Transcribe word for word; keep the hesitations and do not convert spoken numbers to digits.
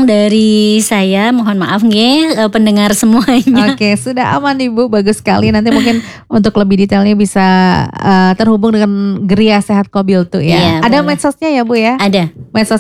kurang dari saya, mohon maaf nggih uh, pendengar semuanya. Oke, sudah aman Ibu, bagus sekali. Nanti mungkin untuk lebih detailnya bisa uh, terhubung dengan Geria Sehat Kobil tuh ya. Iya, Ada boleh. medsosnya ya Bu ya? Ada. Medsos